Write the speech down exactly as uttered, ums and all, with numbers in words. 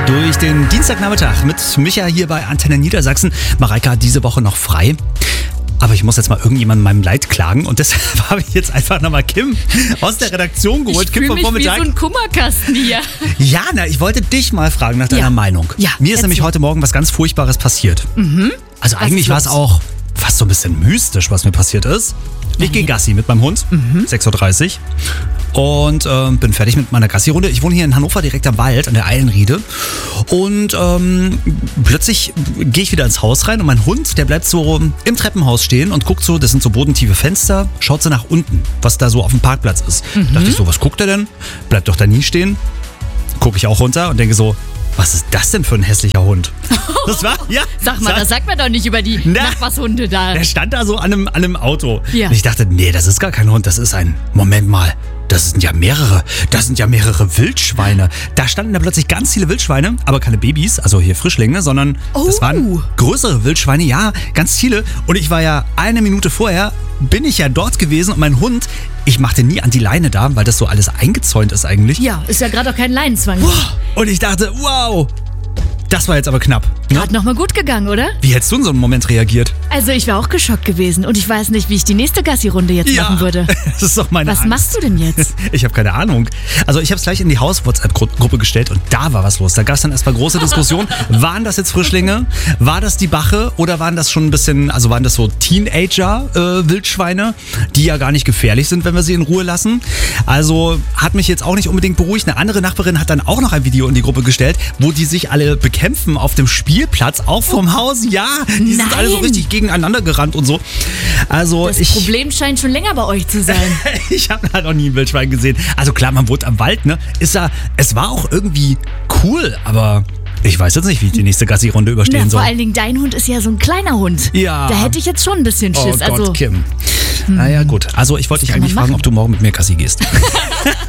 durch den Dienstagnachmittag mit Micha hier bei Antenne Niedersachsen. Mareike hat diese Woche noch frei. Aber ich muss jetzt mal irgendjemandem meinem Leid klagen und deshalb habe ich jetzt einfach nochmal Kim aus der Redaktion geholt. Ich Kim fühle vom mich Vormittag. wie so ein Kummerkasten hier. Ja, na, ich wollte dich mal fragen nach deiner Ja. Meinung. Ja, Mir ist erzähl. nämlich heute Morgen was ganz Furchtbares passiert. Mhm. Also eigentlich ist war es los? auch fast so ein bisschen mystisch, was mir passiert ist. Ich gehe Gassi mit meinem Hund, Mhm. sechs Uhr dreißig. Und ähm, bin fertig mit meiner Gassi-Runde. Ich wohne hier in Hannover direkt am Wald, an der Eilenriede. Und ähm, plötzlich gehe ich wieder ins Haus rein und mein Hund, der bleibt so im Treppenhaus stehen und guckt so, das sind so bodentiefe Fenster, schaut so nach unten, was da so auf dem Parkplatz ist. Mhm. Dachte ich so, was guckt er denn? Bleibt doch da nie stehen. Gucke ich auch runter und denke so, was ist das denn für ein hässlicher Hund? Das war, ja. Sag mal, das das sagt man doch nicht über die Na. Nachbarshunde da. Der stand da so an einem, an einem Auto. Ja. Und ich dachte, nee, das ist gar kein Hund, das ist ein, Moment mal, das sind ja mehrere, das sind ja mehrere Wildschweine. Da standen da plötzlich ganz viele Wildschweine, aber keine Babys, also hier Frischlinge, sondern das Oh. waren größere Wildschweine, ja, ganz viele. Und ich war ja eine Minute vorher, bin ich ja dort gewesen und mein Hund, ich machte nie an die Leine da, weil das so alles eingezäunt ist eigentlich. Ja, ist ja gerade auch kein Leinenzwang. Und ich dachte, wow, das war jetzt aber knapp. Ne? Hat nochmal gut gegangen, oder? Wie hättest du in so einem Moment reagiert? Also ich wäre auch geschockt gewesen und ich weiß nicht, wie ich die nächste Gassi-Runde jetzt machen würde. Das ist doch meine Was Angst. machst du denn jetzt? Ich habe keine Ahnung. Also ich habe es gleich in die Haus-WhatsApp-Gruppe gestellt und da war was los. Da gab es dann erstmal große Diskussionen. Waren das jetzt Frischlinge? War das die Bache? Oder waren das schon ein bisschen, also waren das so Teenager-Wildschweine, die ja gar nicht gefährlich sind, wenn wir sie in Ruhe lassen? Also hat mich jetzt auch nicht unbedingt beruhigt. Eine andere Nachbarin hat dann auch noch ein Video in die Gruppe gestellt, wo die sich alle bekämpfen auf dem Spielplatz, auch vom Haus. Ja, die sind Nein. alle so richtig gegeneinander gerannt und so. Also Das ich... Problem scheint schon länger bei euch zu sein. Ich habe halt noch nie ein Wildschwein gesehen. Also klar, man wohnt am Wald, ne? Ist ja, es war auch irgendwie cool, aber ich weiß jetzt nicht, wie ich die nächste Gassi-Runde überstehen Na, vor soll. allen Dingen, dein Hund ist ja so ein kleiner Hund. Ja. Da hätte ich jetzt schon ein bisschen Oh Schiss. Gott, also, Kim. Naja, gut. Also ich wollte dich kann man eigentlich fragen, machen? ob du morgen mit mir Gassi gehst.